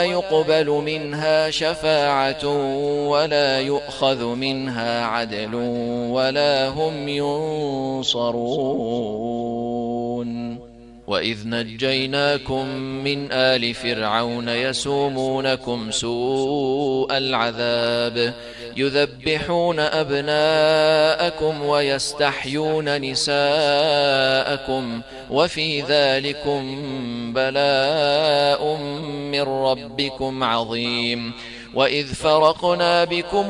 يقبل منها شفاعة ولا يؤخذ منها عدل ولا هم ينصرون. وإذ نجيناكم من آل فرعون يسومونكم سوء العذاب يذبحون أبناءكم ويستحيون نساءكم وفي ذلكم بلاء من ربكم عظيم. وإذ فرقنا بكم